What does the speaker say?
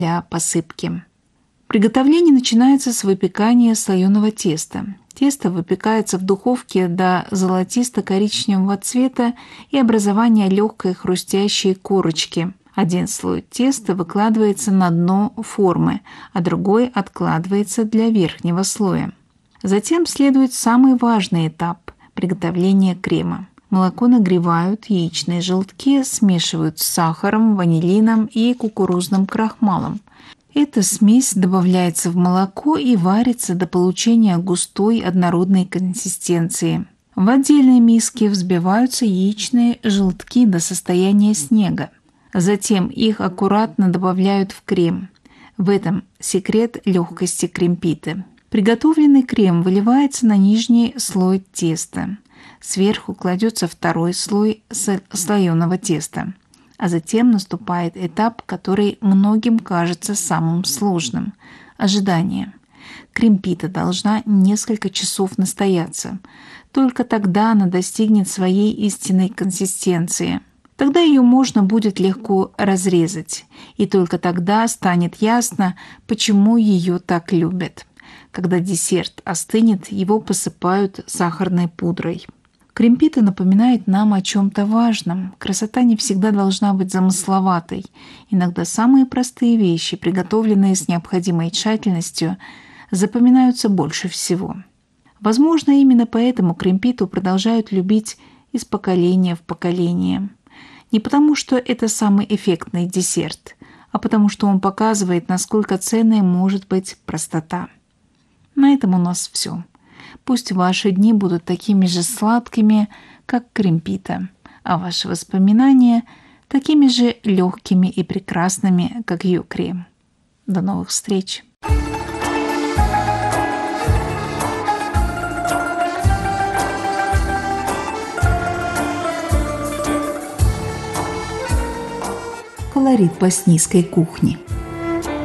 для посыпки. Приготовление начинается с выпекания слоеного теста. Тесто выпекается в духовке до золотисто-коричневого цвета и образования легкой хрустящей корочки. Один слой теста выкладывается на дно формы, а другой откладывается для верхнего слоя. Затем следует самый важный этап – приготовление крема. Молоко нагревают, яичные желтки смешивают с сахаром, ванилином и кукурузным крахмалом. Эта смесь добавляется в молоко и варится до получения густой однородной консистенции. В отдельной миске взбиваются яичные желтки до состояния снега. Затем их аккуратно добавляют в крем. В этом секрет легкости кремпиты. Приготовленный крем выливается на нижний слой теста. Сверху кладется второй слой слоеного теста. А затем наступает этап, который многим кажется самым сложным – ожидание. Кремпита должна несколько часов настояться. Только тогда она достигнет своей истинной консистенции. Тогда ее можно будет легко разрезать. И только тогда станет ясно, почему ее так любят. Когда десерт остынет, его посыпают сахарной пудрой. Кремпита напоминает нам о чем-то важном. Красота не всегда должна быть замысловатой. Иногда самые простые вещи, приготовленные с необходимой тщательностью, запоминаются больше всего. Возможно, именно поэтому кремпиту продолжают любить из поколения в поколение. Не потому, что это самый эффектный десерт, а потому, что он показывает, насколько ценной может быть простота. На этом у нас все. Пусть ваши дни будут такими же сладкими, как кремпита, а ваши воспоминания такими же легкими и прекрасными, как ее крем. До новых встреч! Колорит боснийской кухни.